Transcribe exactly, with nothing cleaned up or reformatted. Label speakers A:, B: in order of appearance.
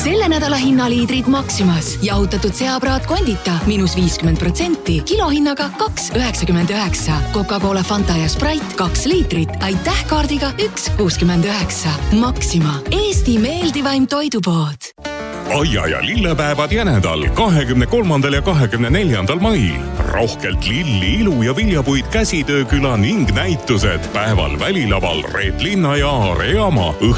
A: selle nädala hinnaliidrid Maximas. Jahutatud seapraad kondita miinus viiskümmend protsenti kilohinnaga kaks üheksakümmend üheksa. Coca-Cola, Fanta ja Sprite kaks liitrit. Aitäh kaardiga üks kuuskümmend üheksa. Maxima, Eesti meeldivaim toidupood.
B: Aia ja lillepäevad jänedal kahekümne kolmandal ja kahekümne neljandal mail. Rohkelt lilli, ilu ja viljapuid käsitööküla ning näitused. Päeval välilaval Reet Linna ja Aare Jaama.